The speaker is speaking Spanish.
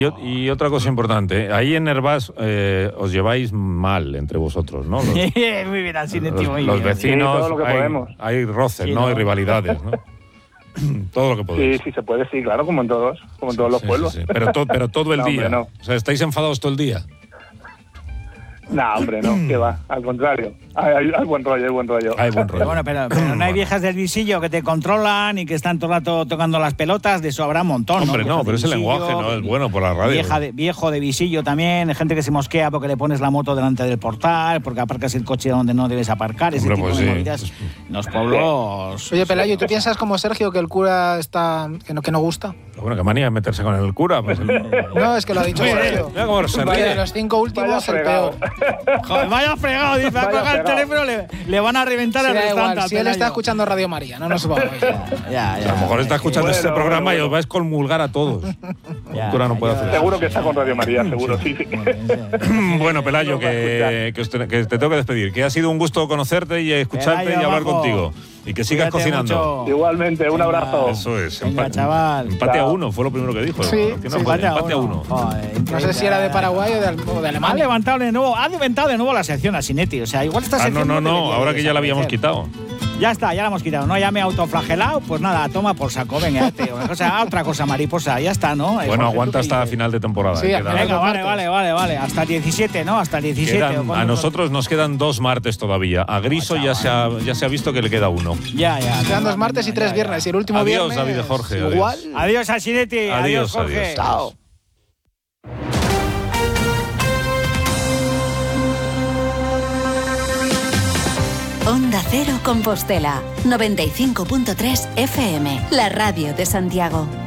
Y otra cosa importante, ahí en Hervás os lleváis mal entre vosotros, ¿no? Muy bien, Asinetti, muy los bien. vecinos, Sí, todo lo que podemos. hay roces, Sí, ¿no? ¿no? Hay rivalidades, ¿no? Todo lo que podéis. Sí, se puede, sí, claro, como en todos los pueblos. Sí. Pero todo el No, día. hombre, no. O sea, ¿estáis enfadados todo el día? No, hombre, no, que va, al contrario. Hay buen rollo, hay buen rollo. Hay buen rollo. Bueno, pero no hay viejas del visillo que te controlan y que están todo el rato tocando las pelotas, de eso habrá un montón. Hombre, ¿no? no, pero Viejas ese de visillo, lenguaje no es bueno por la radio. Viejo de visillo también, gente que se mosquea porque le pones la moto delante del portal, porque aparcas el coche donde no debes aparcar, ese Hombre, tipo pues de sí. movidas. En los pueblos... Oye, Pelayo, ¿tú piensas como Sergio que el cura está que no gusta? Bueno, qué manía de meterse con el cura. Pues No, es que lo ha dicho Sergio. Mira cómo se Que de ríe. los 5 últimos, el peor. Joder, vaya fregado, dice, va a Vaya colgar el fregado. teléfono, le van a reventar Sí, el da restante igual, al si él está Pelayo. escuchando Radio María, no nos vamos. Ya, A lo mejor está escuchando Bueno, este programa bueno. y os vais a excomulgar a todos. Ya, El cura no puede yo- hacer eso. Seguro que está con Radio María, seguro, sí. Bueno, Pelayo, No va a que te tengo que despedir. Que ha sido un gusto conocerte y escucharte Pelayo, y hablar majo. contigo. Y que sigas Cuídate cocinando. mucho. Igualmente, un abrazo. Eso es. Venga, chaval. Empate a Chao. 1, fue lo primero que dijo. Sí, Que sí, empate a 1. Joder, No sé si era de Paraguay o de Ha Alemania. levantado de nuevo la sección Asinetti. O sea, igual esta sección. No, debería ahora que ya la habíamos desaparecer. quitado. Ya está, ya la hemos quitado, ¿no? Ya me he autoflagelado, pues nada, toma por saco, venga, tío. Otra cosa, mariposa, ya está, ¿no? Bueno, Jorge, aguanta ¿tú qué hasta dices? final de temporada. Sí, Queda- Venga, Los vale. Hasta el 17, ¿no? Hasta el 17. quedan- ¿o a cuándo? nosotros nos quedan 2 martes todavía. A Griso ya se ha visto que le queda 1. Ya. Quedan 2 martes y 3 viernes. Y el último Adiós, viernes. David de Jorge, adiós. Igual. Adiós, Asinetti. Adiós, Jorge. adiós. Chao. Onda Cero Compostela, 95.3 FM, la radio de Santiago.